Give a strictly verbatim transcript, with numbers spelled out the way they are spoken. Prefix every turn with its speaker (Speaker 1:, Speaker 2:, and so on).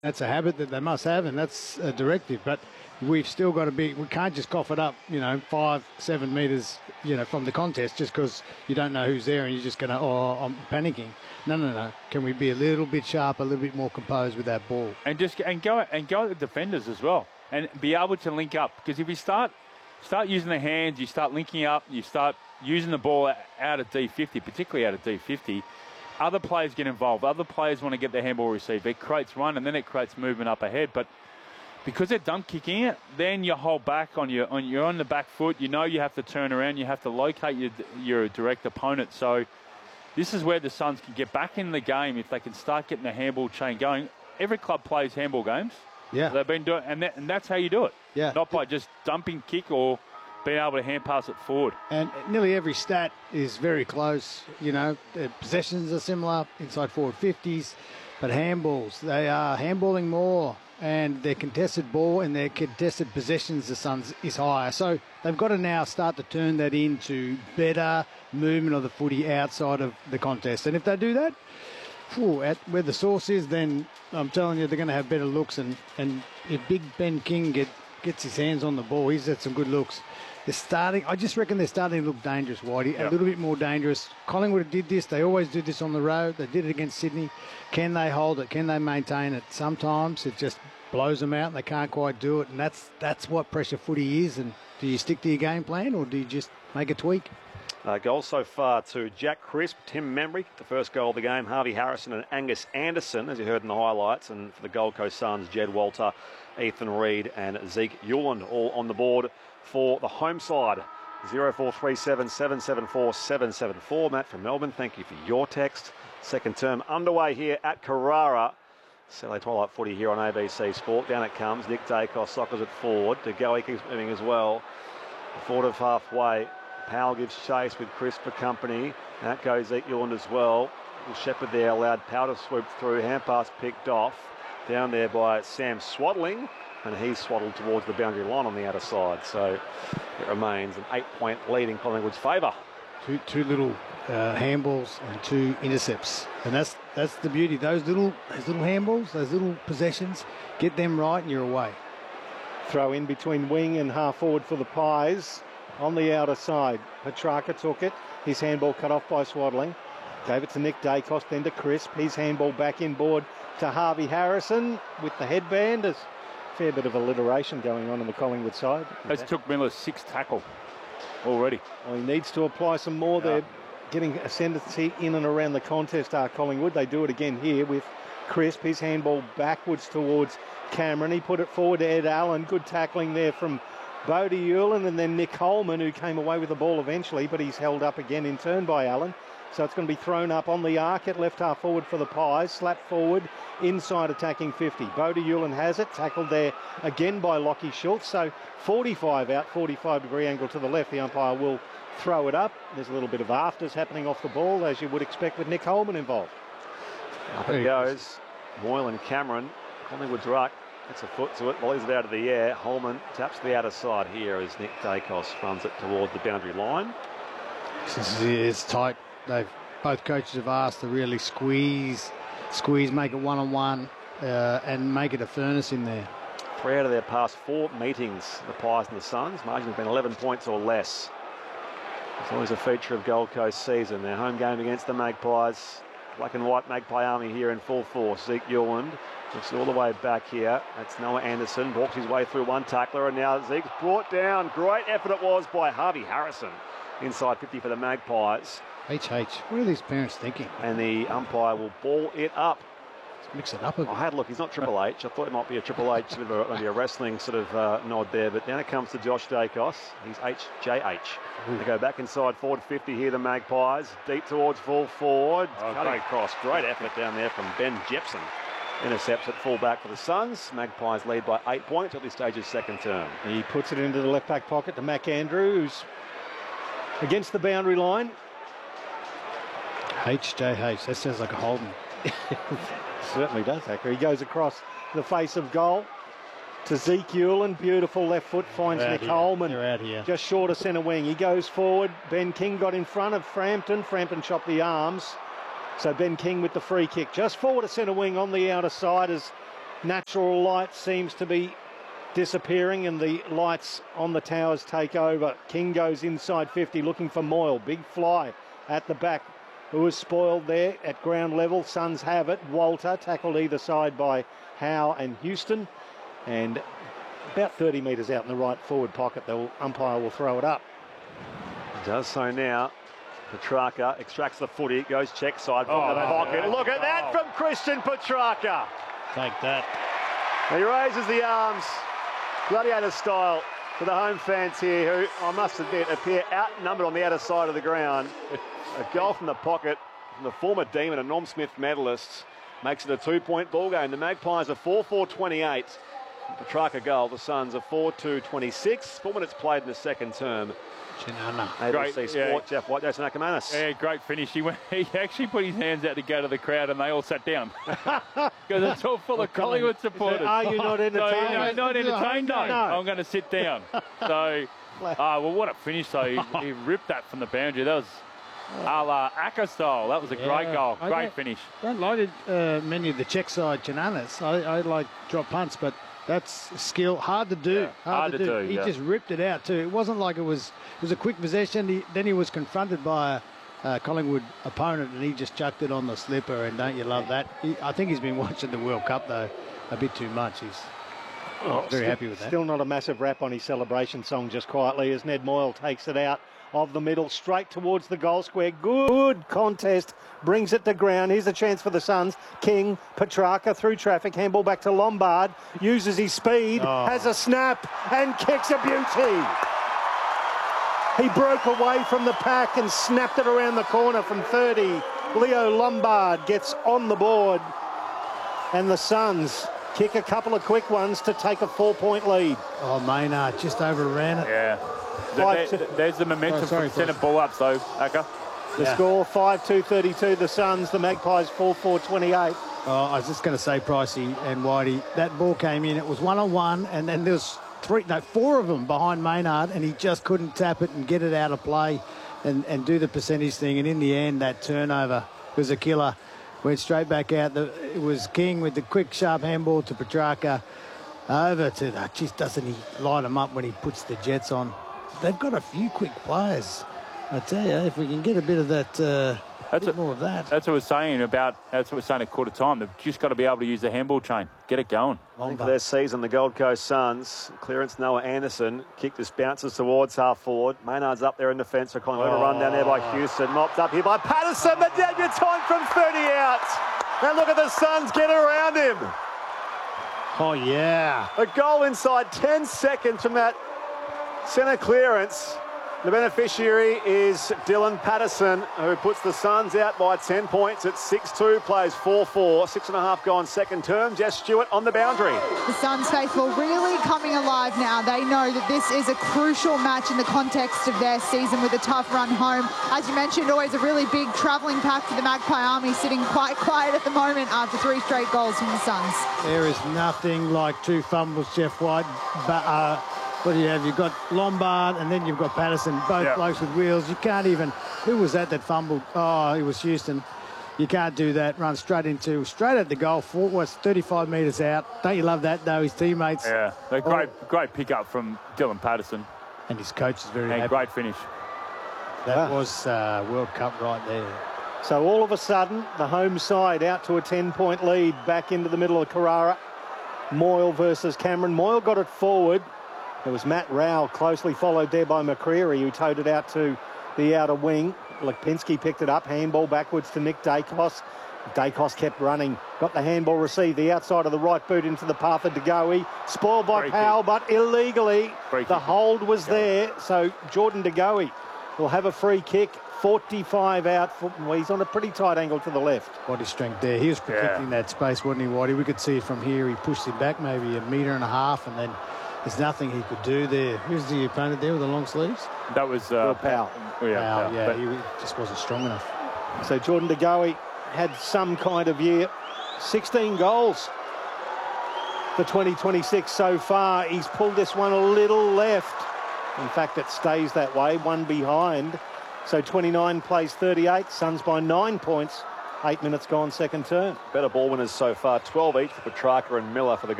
Speaker 1: That's a habit that they must have, and that's a directive. But we've still got to be, we can't just cough it up, you know, five, seven metres, you know, from the contest just because you don't know who's there and you're just going to, oh, I'm panicking. No, no, no. Can we be a little bit sharper, a little bit more composed with that ball?
Speaker 2: And just and go and go at the defenders as well, and be able to link up. Because if you start start using the hands, you start linking up, you start using the ball out of D fifty, particularly out of D fifty, other players get involved. Other players want to get their handball received. It creates run, and then it creates movement up ahead. But because they're dump kicking it, then you hold back on your on you're on the back foot. You know you have to turn around. You have to locate your your direct opponent. So this is where the Suns can get back in the game if they can start getting the handball chain going. Every club plays handball games.
Speaker 1: Yeah,
Speaker 2: they've been doing, and, that, and that's how you do it.
Speaker 1: Yeah,
Speaker 2: not by just dumping kick or being able to hand pass it forward.
Speaker 1: And nearly every stat is very close. You know, possessions are similar, inside forward fifties, but handballs, they are handballing more, and their contested ball and their contested possessions, the Suns, is higher. So they've got to now start to turn that into better movement of the footy outside of the contest. And if they do that, whew, at where the source is, then I'm telling you, they're going to have better looks. And, and if Big Ben King get, gets his hands on the ball, he's had some good looks. They're starting, I just reckon they're starting to look dangerous, Whitey, yep. A little bit more dangerous. Collingwood did this. They always do this on the road. They did it against Sydney. Can they hold it? Can they maintain it? Sometimes it just blows them out and they can't quite do it. And that's that's what pressure footy is. And do you stick to your game plan or do you just make a tweak?
Speaker 3: Uh, goals so far to Jack Crisp, Tim Membry, the first goal of the game, Harvey Harrison and Angus Anderson, as you heard in the highlights. And for the Gold Coast Suns, Jed Walter, Ethan Reid and Zeke Yuland all on the board for the home side. zero four three seven, seven seven four, seven seven four. Matt from Melbourne, thank you for your text. Second term underway here at Carrara. Saturday Twilight Footy here on A B C Sport. Down it comes. Nick Dacos soccers it forward. De Goey keeps moving as well. Forward of halfway. Powell gives chase with Chris for company. Out goes Zeke Yuland as well. Shepherd there allowed Powell to swoop through. Hand pass picked off. Down there by Sam Swaddling. And he's swaddled towards the boundary line on the outer side. So it remains an eight-point lead in Collingwood's favour.
Speaker 1: Two, two little uh, handballs and two intercepts. And that's that's the beauty. Those little, those little handballs, those little possessions, get them right and you're away.
Speaker 4: Throw in between wing and half forward for the Pies. On the outer side, Petrarca took it. His handball cut off by Swaddling. Gave it to Nick Dacos, then to Crisp. His handball back inboard to Harvey Harrison with the headband. There's a fair bit of alliteration going on on the Collingwood side.
Speaker 2: That's took Miller's sixth tackle already.
Speaker 4: Well, he needs to apply some more. Yeah. They're getting ascendancy in and around the contest, are Collingwood. They do it again here with Crisp. His handball backwards towards Cameron. He put it forward to Ed Allen. Good tackling there from Bodie Ulan, and then Nick Holman, who came away with the ball eventually, but he's held up again in turn by Allen. So it's going to be thrown up on the arc at left half forward for the Pies. Slap forward, inside attacking fifty. Bodie Ulan has it, tackled there again by Lockie Schultz. So forty-five out, forty-five degree angle to the left. The umpire will throw it up. There's a little bit of afters happening off the ball, as you would expect with Nick Holman involved.
Speaker 3: Up it goes. Moylan Cameron, Collingwood's ruck. Gets a foot to it, volleys it out of the air. Holman taps the outer side here as Nick Dacos runs it towards the boundary line.
Speaker 1: This is tight. They've both coaches have asked to really squeeze, squeeze, make it one-on-one, uh, and make it a furnace in there.
Speaker 3: Three out of their past four meetings, the Pies and the Suns. Margin has been eleven points or less. It's always a feature of Gold Coast season. Their home game against the Magpies. Black and white Magpie Army here in full force. Zeke Yuland looks all the way back here. That's Noah Anderson. Walks his way through one tackler, and now Zeke's brought down. Great effort it was by Harvey Harrison. Inside fifty for the Magpies.
Speaker 1: H H, what are these parents thinking?
Speaker 3: And the umpire will ball it up.
Speaker 1: Let's mix it up a bit.
Speaker 3: I had a look, he's not Triple H. I thought it might be a Triple H, sort of a, maybe a wrestling sort of uh, nod there. But now it comes to Josh Dacos. He's H J H. Ooh. They go back inside forward fifty here, the Magpies. Deep towards full forward. Oh, cutting across. Great effort down there from Ben Jepson. Intercepts at full back for the Suns. Magpies lead by eight points at this stage of second term.
Speaker 4: He puts it into the left back pocket to Mac Andrews. Against the boundary line.
Speaker 1: H J H, that sounds like a Holden.
Speaker 4: Certainly does, Hacker. He goes across the face of goal to Zeke Yuland. Beautiful left foot, finds Nick Holman.
Speaker 1: They're out here.
Speaker 4: Just short of centre wing. He goes forward. Ben King got in front of Frampton. Frampton chopped the arms. So Ben King with the free kick. Just forward of centre wing on the outer side as natural light seems to be disappearing and the lights on the towers take over. King goes inside fifty looking for Moyle. Big fly at the back. Who was spoiled there at ground level. Suns have it. Walter tackled either side by Howe and Houston. And about thirty metres out in the right forward pocket, the umpire will throw it up.
Speaker 3: Does so now. Petrarca extracts the footy, goes check side from
Speaker 2: Oh,
Speaker 3: the pocket. Look at that from Christian Petrarca.
Speaker 1: Take that.
Speaker 3: He raises the arms, gladiator style, to the home fans here, who I must admit appear outnumbered on the outer side of the ground. A goal from the pocket from the former Demon and Norm Smith medalists makes it a two-point ball game. The Magpies are four four twenty-eight. Petrarca goal. The Suns are four two twenty-six. Four minutes played in the second term.
Speaker 1: Chinana.
Speaker 3: A B C
Speaker 2: Great,
Speaker 3: Sport,
Speaker 2: yeah.
Speaker 3: Jeff White, Jason Ackermanis.
Speaker 2: Yeah, great finish. He went, he actually put his hands out to go to the crowd and they all sat down. Because it's all full of Collingwood supporters.
Speaker 4: Are you not
Speaker 2: So,
Speaker 4: entertained?
Speaker 2: no, not entertained, no.
Speaker 4: No.
Speaker 2: I'm going to sit down. So, ah, well, what a finish, though. He, he ripped that from the boundary. That was a la Acker style. That was a
Speaker 1: Yeah.
Speaker 2: great goal.
Speaker 1: I
Speaker 2: Great
Speaker 1: don't-
Speaker 2: finish.
Speaker 1: Don't like it, uh, many of the check side Chinanas. I, I like drop punts, but that's skill, hard to do.
Speaker 2: Yeah, hard to do,
Speaker 1: He
Speaker 2: yeah.
Speaker 1: just ripped it out too. It wasn't like it was. It was a quick possession. He, then he was confronted by a uh, Collingwood opponent, and he just chucked it on the slipper. And don't you love that? He, I think he's been watching the World Cup though a bit too much. He's
Speaker 4: Oh,
Speaker 1: very
Speaker 4: still,
Speaker 1: happy with that.
Speaker 4: Still not a massive rap on his celebration song, just quietly, as Ned Moyle takes it out of the middle, straight towards the goal square. Good contest, brings it to ground. Here's a chance for the Suns. King, Petrarca through traffic, handball back to Lombard, uses his speed,
Speaker 1: Oh.
Speaker 4: has a snap and kicks a beauty. He broke away from the pack and snapped it around the corner from thirty. Leo Lombard gets on the board, and the Suns kick a couple of quick ones to take a four-point lead.
Speaker 1: Oh, Maynard just overran it.
Speaker 2: Yeah.
Speaker 4: Five
Speaker 2: There-
Speaker 4: to-
Speaker 2: there's the momentum
Speaker 1: Oh, sorry,
Speaker 2: from centre
Speaker 1: Chris.
Speaker 2: ball ups, though, Acker.
Speaker 4: The
Speaker 1: Yeah.
Speaker 4: score five two thirty-two, the Suns, the Magpies four four twenty-eight.
Speaker 1: Oh, I was just going to say, Pricey and Whitey, that ball came in. It was one on one, and then there was three, no, four of them behind Maynard, and he just couldn't tap it and get it out of play, and, and do the percentage thing. And in the end, that turnover was a killer. Went straight back out. The, it was King with the quick, sharp handball to Petrarca. Over to the, just doesn't he light him up when he puts the Jets on? They've got a few quick players. I tell you, if we can get a bit of that, uh,
Speaker 2: That's
Speaker 1: bit
Speaker 2: a-
Speaker 1: more of that.
Speaker 2: That's what we're saying about, that's what we're saying at quarter time. They've just got to be able to use the handball chain. Get it going.
Speaker 3: For their season, the Gold Coast Suns. Clearance, Noah Anderson. Kick just bounces towards half forward. Maynard's up there in defence for Collingwood. A run down there by Houston. Mopped up here by Patterson. The debutant from thirty out. Now look at the Suns get around him.
Speaker 1: Oh, yeah.
Speaker 3: A goal inside ten seconds from that centre clearance. The beneficiary is Dylan Patterson, who puts the Suns out by ten points at six two, plays four four, six and a half gone second term. Jess Stewart on the boundary.
Speaker 5: The Suns faithful really coming alive now. They know that this is a crucial match in the context of their season with a tough run home. As you mentioned, always a really big travelling pack for the Magpie Army, sitting quite quiet at the moment after three straight goals from the Suns.
Speaker 1: There is nothing like two fumbles, Jeff White. But, uh, what do you have? You've got Lombard and then you've got Patterson, both
Speaker 2: Yeah.
Speaker 1: blokes with wheels. You can't even... Who was that that fumbled? Oh, it was Houston. You can't do that. Run straight into... Straight at the goal. Four, was thirty-five metres out. Don't you love that, though? His teammates.
Speaker 2: Yeah. A great, great pick up from Dylan Patterson.
Speaker 1: And his coach is very
Speaker 2: And
Speaker 1: happy.
Speaker 2: great finish.
Speaker 1: That
Speaker 4: Ah.
Speaker 1: was uh, World Cup right there.
Speaker 4: So all of a sudden, the home side out to a ten-point lead, back into the middle of Carrara. Moyle versus Cameron. Moyle got it forward. It was Matt Rowell, closely followed there by McCreary, who towed it out to the outer wing. Lipinski picked it up, handball backwards to Nick Dacos. Dacos kept running, got the handball received, the outside of the right boot into the path of DeGoey. Spoiled by
Speaker 2: Free
Speaker 4: Powell, but illegally.
Speaker 2: Free
Speaker 4: The
Speaker 2: kick.
Speaker 4: hold was there, so Jordan DeGoey will have a free kick. forty-five out. For, well, he's on a pretty tight angle to the left.
Speaker 1: Body strength there. He was protecting
Speaker 2: Yeah.
Speaker 1: that space, wasn't he, Whitey? We could see it from here. He pushed him back maybe a metre and a half, and then there's nothing he could do there. Who's the opponent there with the long sleeves?
Speaker 2: That was... Uh,
Speaker 4: Will Powell.
Speaker 2: oh, yeah,
Speaker 1: Wow,
Speaker 2: yeah.
Speaker 1: yeah,
Speaker 2: But-
Speaker 1: he just wasn't strong enough.
Speaker 4: So Jordan DeGoey had some kind of year. sixteen goals for twenty twenty-six so far. He's pulled this one a little left. In fact, it stays that way, one behind. So twenty-nine plays thirty-eight. Suns by nine points. Eight minutes gone, second turn.
Speaker 3: Better ball winners so far, twelve each for Petrarca and Miller for the